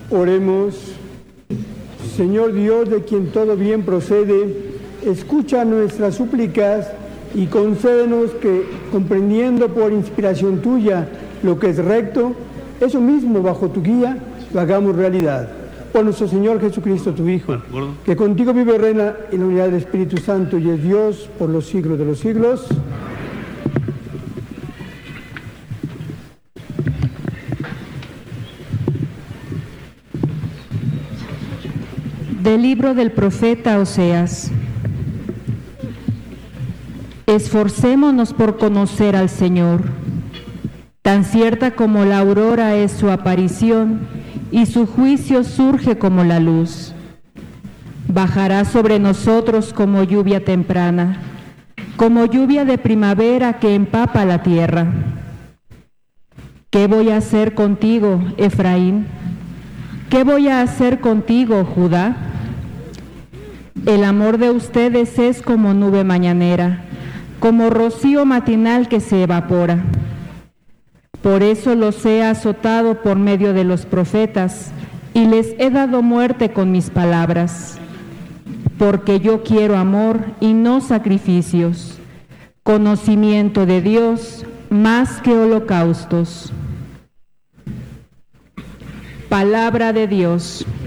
Oremos. Señor Dios, de quien todo bien procede, escucha nuestras súplicas y concédenos que, comprendiendo por inspiración tuya lo que es recto, eso mismo bajo tu guía lo hagamos realidad. Por nuestro Señor Jesucristo, tu Hijo, que contigo vive y reina en la unidad del Espíritu Santo y es Dios por los siglos de los siglos. Del libro del profeta Oseas. Esforcémonos por conocer al Señor. Tan cierta como la aurora es su aparición, y su juicio surge como la luz. Bajará sobre nosotros como lluvia temprana, como lluvia de primavera que empapa la tierra. ¿Qué voy a hacer contigo, Efraín? ¿Qué voy a hacer contigo, Judá? El amor de ustedes es como nube mañanera, como rocío matinal que se evapora. Por eso los he azotado por medio de los profetas y les he dado muerte con mis palabras. Porque yo quiero amor y no sacrificios, conocimiento de Dios más que holocaustos. Palabra de Dios.